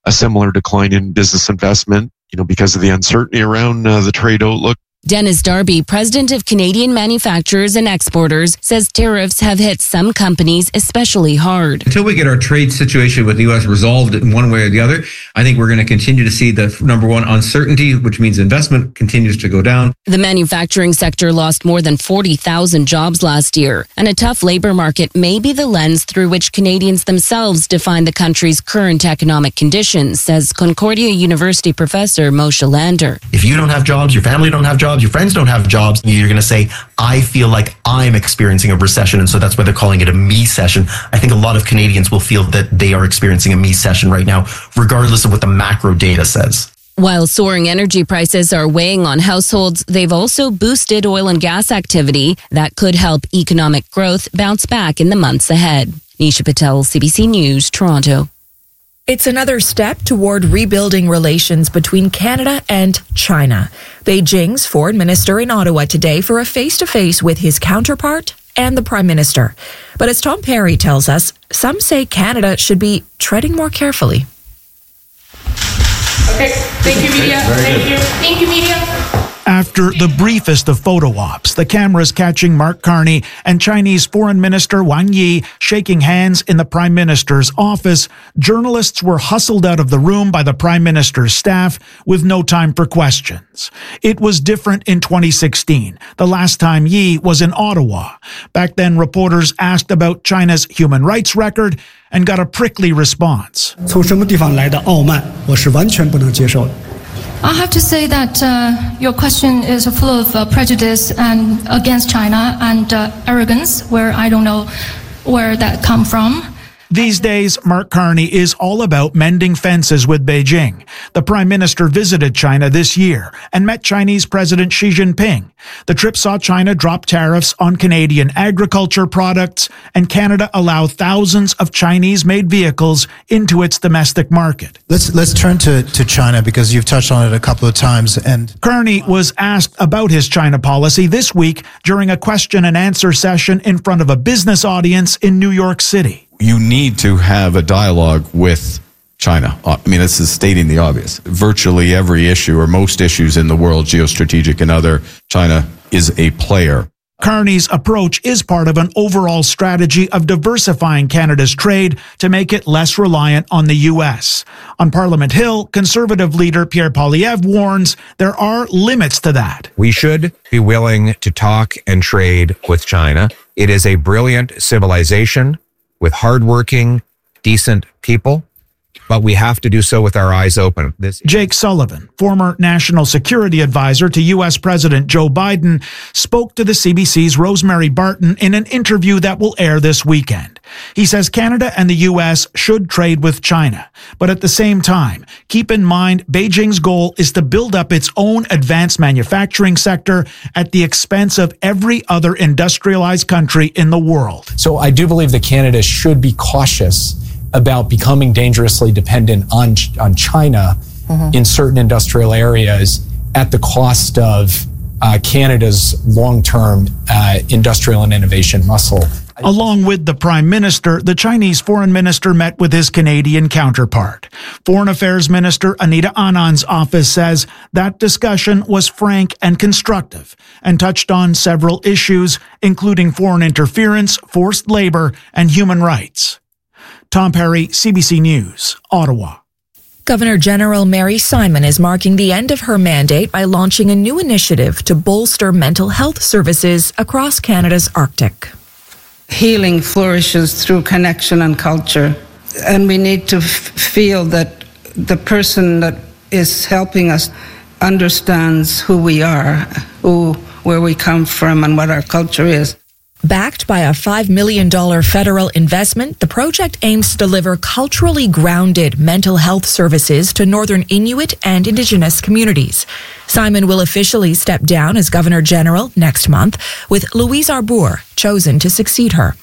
a similar decline in business investment, because of the uncertainty around the trade outlook. Dennis Darby, president of Canadian Manufacturers and Exporters, says tariffs have hit some companies especially hard. Until we get our trade situation with the U.S. resolved in one way or the other, I think we're going to continue to see the number one uncertainty, which means investment continues to go down. The manufacturing sector lost more than 40,000 jobs last year, and a tough labor market may be the lens through which Canadians themselves define the country's current economic conditions, says Concordia University professor Moshe Lander. If you don't have jobs, your family don't have jobs, your friends don't have jobs, you're going to say, I feel like I'm experiencing a recession, and so that's why they're calling it a me-session. I think a lot of Canadians will feel that they are experiencing a me-session right now, regardless of what the macro data says. While soaring energy prices are weighing on households, they've also boosted oil and gas activity that could help economic growth bounce back in the months ahead. Nisha Patel, CBC News, Toronto. It's another step toward rebuilding relations between Canada and China. Beijing's foreign minister in Ottawa today for a face-to-face with his counterpart and the Prime Minister. But as Tom Perry tells us, some say Canada should be treading more carefully. Okay, thank you, media. Thank you, media. After the briefest of photo ops, the cameras catching Mark Carney and Chinese Foreign Minister Wang Yi shaking hands in the Prime Minister's office, journalists were hustled out of the room by the Prime Minister's staff with no time for questions. It was different in 2016, the last time Yi was in Ottawa. Back then, reporters asked about China's human rights record and got a prickly response. 从什么地方来的傲慢，我是完全不能接受的。 I have to say that your question is full of prejudice and against China and arrogance, where I don't know where that come from. These days, Mark Carney is all about mending fences with Beijing. The Prime Minister visited China this year and met Chinese President Xi Jinping. The trip saw China drop tariffs on Canadian agriculture products, and Canada allow thousands of Chinese-made vehicles into its domestic market. Let's turn to China, because you've touched on it a couple of times. And Carney was asked about his China policy this week during a question and answer session in front of a business audience in New York City. You need to have a dialogue with China. I mean, this is stating the obvious. Virtually every issue, or most issues in the world, geostrategic and other, China is a player. Carney's approach is part of an overall strategy of diversifying Canada's trade to make it less reliant on the U.S. On Parliament Hill, Conservative leader Pierre Poilievre warns there are limits to that. We should be willing to talk and trade with China. It is a brilliant civilization with hardworking, decent people, but we have to do so with our eyes open. Jake Sullivan, former national security advisor to U.S. President Joe Biden, spoke to the CBC's Rosemary Barton in an interview that will air this weekend. He says Canada and the U.S. should trade with China, but at the same time, keep in mind Beijing's goal is to build up its own advanced manufacturing sector at the expense of every other industrialized country in the world. So I do believe that Canada should be cautious about becoming dangerously dependent on China in certain industrial areas at the cost of Canada's long-term industrial and innovation muscle. Along with the Prime Minister, the Chinese Foreign Minister met with his Canadian counterpart. Foreign Affairs Minister Anita Anand's office says that discussion was frank and constructive and touched on several issues, including foreign interference, forced labor, and human rights. Tom Perry, CBC News, Ottawa. Governor General Mary Simon is marking the end of her mandate by launching a new initiative to bolster mental health services across Canada's Arctic. Healing flourishes through connection and culture, and we need to feel that the person that is helping us understands who we are, where we come from, and what our culture is. Backed by a $5 million federal investment, the project aims to deliver culturally grounded mental health services to Northern Inuit and Indigenous communities. Simon will officially step down as Governor General next month, with Louise Arbour chosen to succeed her.